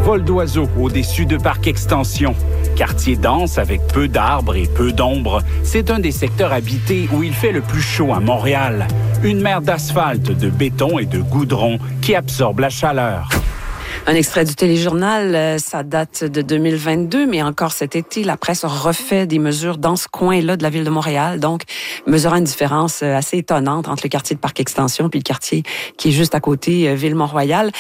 vol d'oiseaux au-dessus de parcs extension. Quartier dense avec peu d'arbres et peu d'ombre, c'est un des secteurs habités où il fait le plus chaud à Montréal. Une mer d'asphalte, de béton et de goudron qui absorbe la chaleur. Un extrait du téléjournal, ça date de 2022, mais encore cet été, la presse refait des mesures dans ce coin-là de la ville de Montréal, donc mesurant une différence assez étonnante entre le quartier de Parc-Extension puis le quartier qui est juste à côté, Ville-Mont-Royal.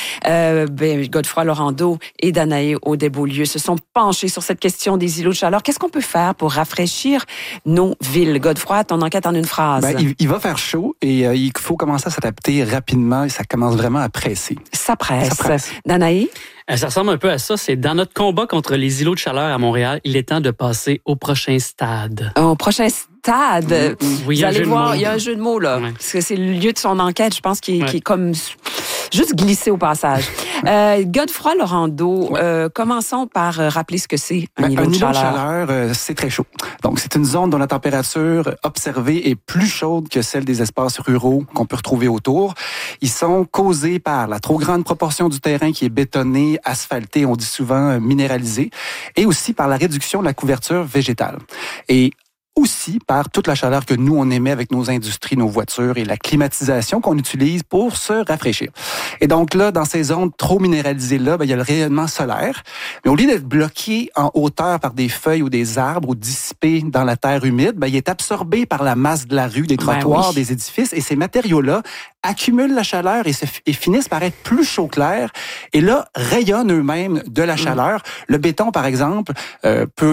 Godefroy Laurando et Danae Audet-Beaulieu se sont penchés sur cette question des îlots de chaleur. Qu'est-ce qu'on peut faire pour rafraîchir nos villes? Godefroy, ton enquête en une phrase. Il va faire chaud et il faut commencer à s'adapter rapidement et ça commence vraiment à presser. Ça presse. Danae? Ça ressemble un peu à ça. C'est dans notre combat contre les îlots de chaleur à Montréal, il est temps de passer au prochain stade. Au prochain stade? Oui, vous allez voir, il y a un jeu de mots, là. Ouais. Parce que c'est le lieu de son enquête, je pense, qui est comme juste glissé au passage. Godefroy Laurando, commençons par rappeler ce que c'est un îlot de chaleur. Un îlot de chaleur, c'est très chaud. Donc, c'est une zone dont la température observée est plus chaude que celle des espaces ruraux qu'on peut retrouver autour. Ils sont causés par la trop grande proportion du terrain qui est bétonné, asphalté, on dit souvent minéralisé, et aussi par la réduction de la couverture végétale. Et aussi par toute la chaleur que nous, on émet avec nos industries, nos voitures et la climatisation qu'on utilise pour se rafraîchir. Et donc là, dans ces zones trop minéralisées-là, il y a le rayonnement solaire. Mais au lieu d'être bloqué en hauteur par des feuilles ou des arbres ou dissipé dans la terre humide, il est absorbé par la masse de la rue, des trottoirs, des édifices. Et ces matériaux-là accumulent la chaleur et finissent par être plus chaud clair. Et là, rayonnent eux-mêmes de la chaleur. Le béton, par exemple, peut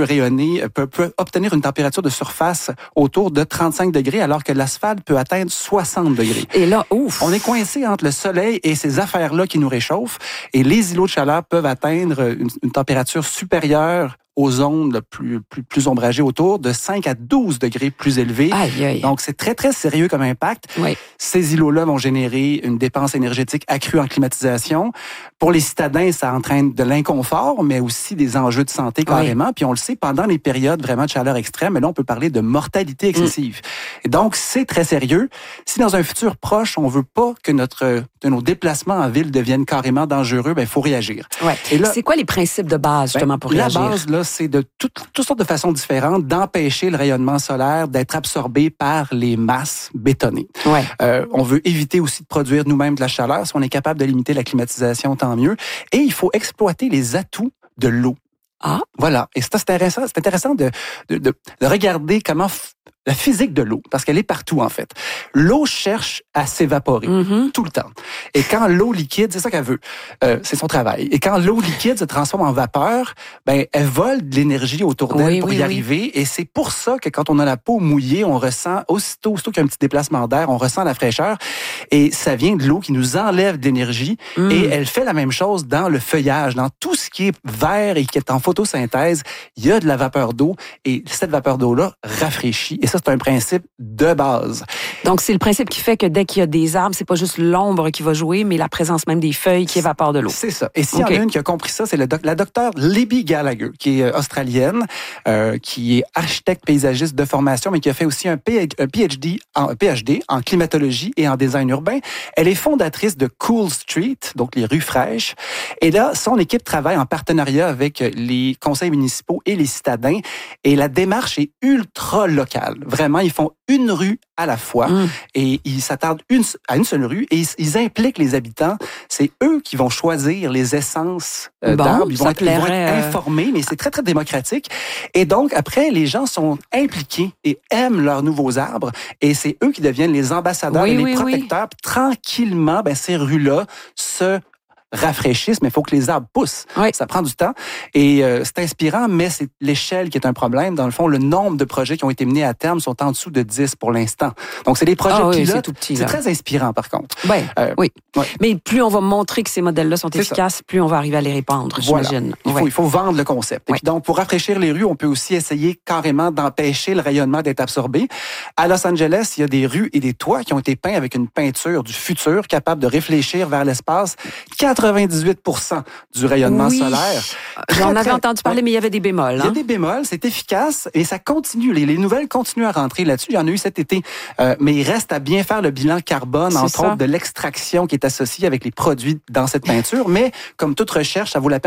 obtenir une température de surface autour de 35 degrés, alors que l'asphalte peut atteindre 60 degrés. Et là, ouf! On est coincé entre le soleil et ces affaires-là qui nous réchauffent. Et les îlots de chaleur peuvent atteindre une température supérieure aux zones plus ombragées autour, de 5 à 12 degrés plus élevés. Aïe, aïe. Donc, c'est très, très sérieux comme impact. Oui. Ces îlots-là vont générer une dépense énergétique accrue en climatisation. Pour les citadins, ça entraîne de l'inconfort, mais aussi des enjeux de santé carrément. Oui. Puis on le sait, pendant les périodes vraiment de chaleur extrême, là, on peut parler de mortalité excessive. Et donc, c'est très sérieux. Si dans un futur proche, on veut pas que nos déplacements en ville deviennent carrément dangereux, il faut réagir. Ouais. Et là, c'est quoi les principes de base, justement, pour réagir? La base, là, c'est de toutes sortes de façons différentes d'empêcher le rayonnement solaire d'être absorbé par les masses bétonnées. Ouais. On veut éviter aussi de produire nous-mêmes de la chaleur. Si on est capable de limiter la climatisation, tant mieux. Et il faut exploiter les atouts de l'eau. Ah. Voilà. Et c'est intéressant de regarder comment la physique de l'eau, parce qu'elle est partout, en fait. L'eau cherche à s'évaporer tout le temps. Et quand l'eau liquide, c'est ça qu'elle veut. C'est son travail. Et quand l'eau liquide se transforme en vapeur, elle vole de l'énergie autour d'elle pour y arriver. Et c'est pour ça que quand on a la peau mouillée, on ressent, aussitôt qu'il y a un petit déplacement d'air, on ressent la fraîcheur. Et ça vient de l'eau qui nous enlève de l'énergie. Et elle fait la même chose dans le feuillage. Dans tout ce qui est vert et qui est en photosynthèse, il y a de la vapeur d'eau. Et cette vapeur d'eau-là rafraîchit. Et ça, c'est un principe de base. Donc, c'est le principe qui fait que dès qu'il y a des arbres, c'est pas juste l'ombre qui va jouer, mais la présence même des feuilles qui évapore de l'eau. C'est ça. Et s'il y en a une qui a compris ça, c'est la docteure Libby Gallagher, qui est australienne, qui est architecte paysagiste de formation, mais qui a fait aussi un PhD en climatologie et en design urbain. Elle est fondatrice de Cool Street, donc les rues fraîches. Et là, son équipe travaille en partenariat avec les conseils municipaux et les citadins. Et la démarche est ultra locale. Vraiment, ils font une rue à la fois et ils s'attardent à une seule rue et ils impliquent les habitants. C'est eux qui vont choisir les essences d'arbres. Ils vont être informés, mais c'est très, très démocratique. Et donc, après, les gens sont impliqués et aiment leurs nouveaux arbres et c'est eux qui deviennent les ambassadeurs et les protecteurs. Puis, tranquillement, ces rues-là se rafraîchissent, mais il faut que les arbres poussent. Oui. Ça prend du temps. Et c'est inspirant, mais c'est l'échelle qui est un problème. Dans le fond, le nombre de projets qui ont été menés à terme sont en dessous de 10 pour l'instant. Donc, c'est des projets pilotes. C'est tout petit, c'est très inspirant, par contre. Oui. Mais plus on va montrer que ces modèles-là sont efficaces, plus on va arriver à les répandre, j'imagine. Il faut vendre le concept. Et puis donc, pour rafraîchir les rues, on peut aussi essayer carrément d'empêcher le rayonnement d'être absorbé. À Los Angeles, il y a des rues et des toits qui ont été peints avec une peinture du futur capable de réfléchir vers l'espace. 98% du rayonnement solaire. J'en avais entendu parler, mais il y avait des bémols. Il y a des bémols, c'est efficace et ça continue. Les nouvelles continuent à rentrer là-dessus. Il y en a eu cet été. Mais il reste à bien faire le bilan carbone, entre autres, de l'extraction qui est associée avec les produits dans cette peinture. Mais comme toute recherche, ça vaut la peine